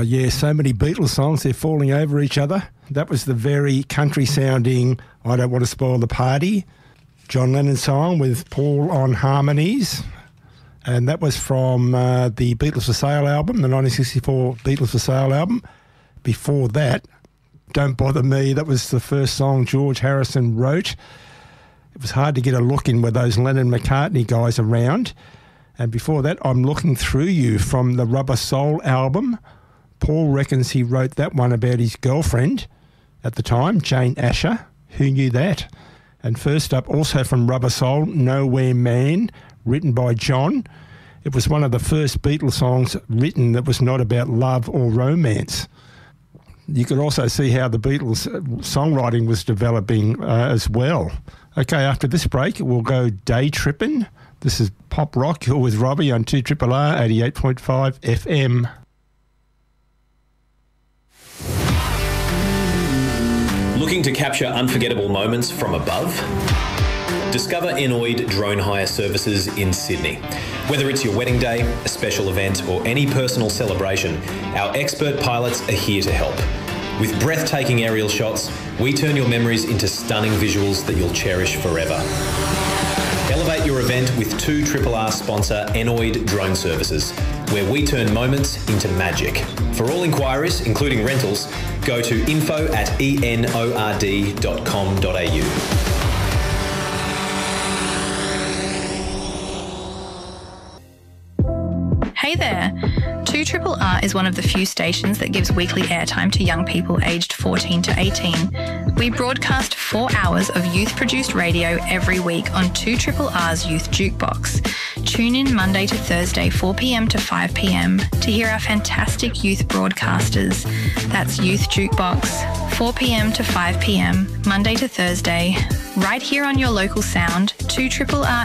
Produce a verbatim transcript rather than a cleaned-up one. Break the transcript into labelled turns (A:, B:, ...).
A: yeah, so many Beatles songs, they're falling over each other. That was the very country-sounding I Don't Want to Spoil the Party, John Lennon song with Paul on harmonies. And that was from uh, the Beatles for Sale album, the nineteen sixty-four Beatles for Sale album. Before that, Don't Bother Me, that was the first song George Harrison wrote. It was hard to get a look in with those Lennon-McCartney guys around. And before that, I'm Looking Through You from the Rubber Soul album. Paul reckons he wrote that one about his girlfriend at the time, Jane Asher. Who knew that? And first up, also from Rubber Soul, Nowhere Man, written by John. It was one of the first Beatles songs written that was not about love or romance. You could also see how the Beatles songwriting was developing uh, as well. Okay, after this break, we'll go day tripping. This is Pop Rock. You're with Robbie on two R R R eighty-eight point five F M.
B: Looking to capture unforgettable moments from above? Discover Enoid Drone Hire Services in Sydney. Whether it's your wedding day, a special event, or any personal celebration, our expert pilots are here to help. With breathtaking aerial shots, we turn your memories into stunning visuals that you'll cherish forever. Elevate your event with two R R R sponsor Enoid Drone Services, where we turn moments into magic. For all inquiries, including rentals, go to info at enord dot com dot a u.
C: Hey there! two R R R is one of the few stations that gives weekly airtime to young people aged fourteen to eighteen. We broadcast four hours of youth-produced radio every week on two R R R's Youth Jukebox. Tune in Monday to Thursday, four p m to five p m to hear our fantastic youth broadcasters. That's Youth Jukebox, four p m to five p m, Monday to Thursday, right here on your local sound, two R R R